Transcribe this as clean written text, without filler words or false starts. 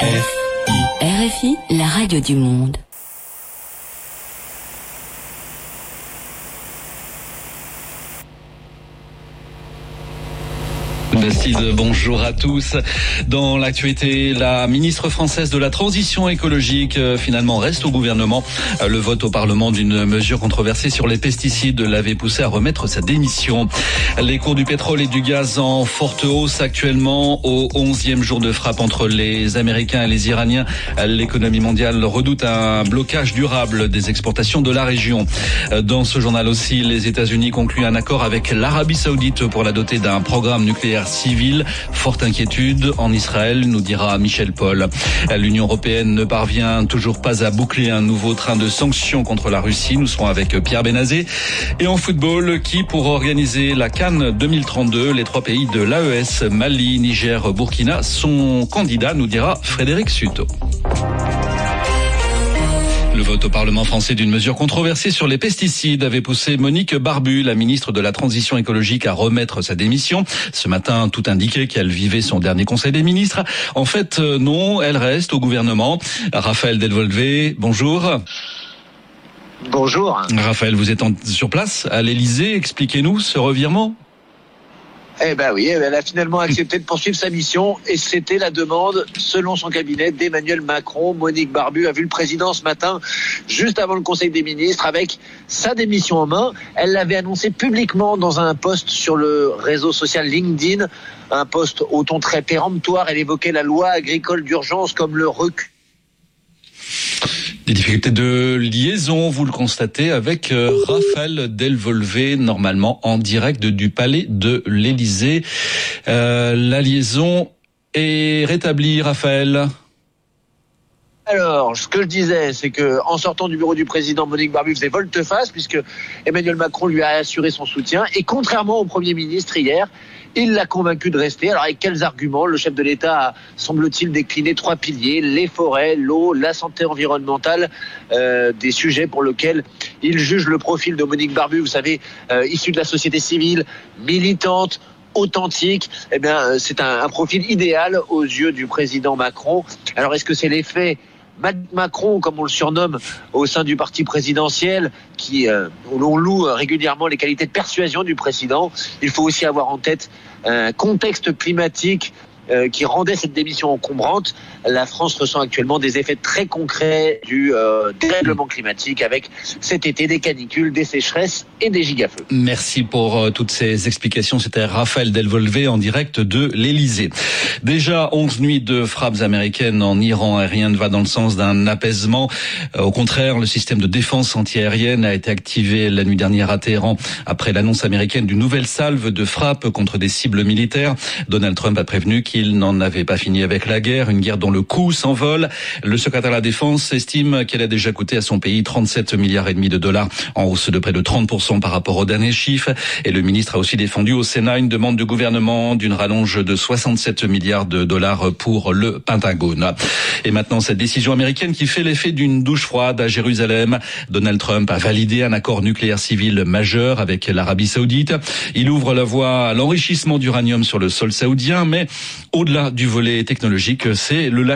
RFI, la radio du monde. Bastide, bonjour à tous. Dans l'actualité, la ministre française de la Transition écologique finalement reste au gouvernement. Le vote au Parlement d'une mesure controversée sur les pesticides l'avait poussé à remettre sa démission. Les cours du pétrole et du gaz en forte hausse actuellement au 11e jour de frappe entre les Américains et les Iraniens. L'économie mondiale redoute un blocage durable des exportations de la région. Dans ce journal aussi, les États-Unis concluent un accord avec l'Arabie Saoudite pour la doter d'un programme nucléaire civil. Forte inquiétude en Israël, nous dira Michel Paul. L'Union européenne ne parvient toujours pas à boucler un nouveau train de sanctions contre la Russie. Nous serons avec Pierre Benazé. Et en football, qui pour organiser la CAN 2032, les trois pays de l'AES, Mali, Niger, Burkina, sont candidats, nous dira Frédéric Suto. Le vote au Parlement français d'une mesure controversée sur les pesticides avait poussé Monique Barbu, la ministre de la Transition écologique, à remettre sa démission. Ce matin, tout indiquait qu'elle vivait son dernier conseil des ministres. En fait, non, elle reste au gouvernement. Raphaël Delvolvé, bonjour. Bonjour. Raphaël, vous êtes sur place à l'Élysée. Expliquez-nous ce revirement. Eh ben oui, elle a finalement accepté de poursuivre sa mission et c'était la demande, selon son cabinet, d'Emmanuel Macron. Monique Barbu a vu le président ce matin, juste avant le Conseil des ministres, avec sa démission en main. Elle l'avait annoncé publiquement dans un post sur le réseau social LinkedIn, un post au ton très péremptoire. Elle évoquait la loi agricole d'urgence comme le recul. Des difficultés de liaison, vous le constatez, avec Raphaël Delvolvé, normalement en direct du palais de l'Élysée. La liaison est rétablie, Raphaël. Alors, ce que je disais, c'est que en sortant du bureau du président, Monique Barbu faisait volte-face puisque Emmanuel Macron lui a assuré son soutien. Et contrairement au Premier ministre hier, il l'a convaincu de rester. Alors, avec quels arguments? Le chef de l'État a, semble-t-il, décliné 3 piliers, les forêts, l'eau, la santé environnementale, des sujets pour lesquels il juge le profil de Monique Barbu, vous savez, issue de la société civile, militante, authentique. Eh bien, c'est un profil idéal aux yeux du président Macron. Alors, est-ce que c'est l'effet Macron, comme on le surnomme au sein du parti présidentiel, où l'on loue régulièrement les qualités de persuasion du président? Il faut aussi avoir en tête un contexte climatique qui rendait cette démission encombrante. La France ressent actuellement des effets très concrets du dérèglement climatique avec cet été des canicules, des sécheresses et des gigafeux. Merci pour toutes ces explications. C'était Raphaël Delvolvé en direct de l'Élysée. Déjà 11 nuits de frappes américaines en Iran et rien ne va dans le sens d'un apaisement. Au contraire, le système de défense antiaérienne a été activé la nuit dernière à Téhéran après l'annonce américaine d'une nouvelle salve de frappes contre des cibles militaires. Donald Trump a prévenu qu'il n'en avait pas fini avec la guerre, une guerre dont le coût s'envole. Le secrétaire à la Défense estime qu'elle a déjà coûté à son pays 37 milliards et demi de dollars, en hausse de près de 30% par rapport au dernier chiffre. Et le ministre a aussi défendu au Sénat une demande du gouvernement d'une rallonge de 67 milliards de dollars pour le Pentagone. Et maintenant, cette décision américaine qui fait l'effet d'une douche froide à Jérusalem. Donald Trump a validé un accord nucléaire civil majeur avec l'Arabie Saoudite. Il ouvre la voie à l'enrichissement d'uranium sur le sol saoudien, mais au-delà du volet technologique, c'est le